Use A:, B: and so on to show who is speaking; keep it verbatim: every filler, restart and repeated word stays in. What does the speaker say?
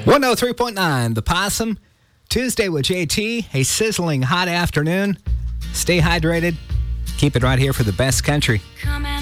A: one oh three point nine, The Possum. Tuesday with J T. A sizzling hot afternoon. Stay hydrated. Keep it right here for the best country.
B: Come